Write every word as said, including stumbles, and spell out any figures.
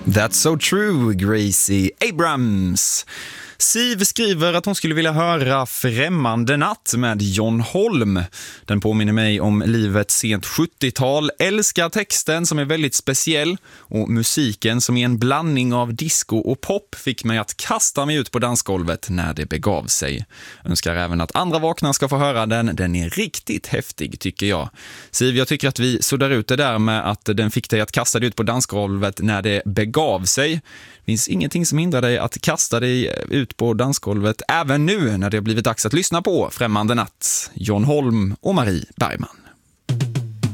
That's so true, Gracie Abrams. Siv skriver att hon skulle vilja höra Främmande natt med John Holm. Den påminner mig om livet sent sjuttiotal. Älskar texten som är väldigt speciell och musiken som är en blandning av disco och pop fick mig att kasta mig ut på dansgolvet när det begav sig. Önskar även att andra vakna ska få höra den. Den är riktigt häftig tycker jag. Siv, jag tycker att vi suddar ut det där med att den fick dig att kasta dig ut på dansgolvet när det begav sig. Det finns ingenting som hindrar dig att kasta dig ut på dansgolvet även nu när det har blivit dags att lyssna på Främmande natt, John Holm och Marie Bergman.